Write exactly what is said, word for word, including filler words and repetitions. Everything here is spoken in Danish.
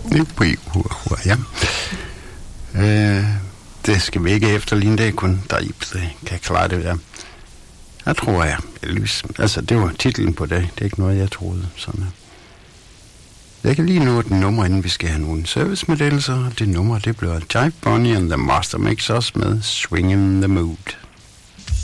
Ja. Øh, det skal vi ikke efterligne, det er kun der kan klare det der. Jeg tror, jeg Elvis. Altså, det var titlen på det. Det er ikke noget, jeg troede. Sådan. Jeg kan lige nå et nummer, inden vi skal have nogle servicemeddelelser. Det nummer, det bliver Jive Bonnie and the Master Mix også med Swing in the Mood.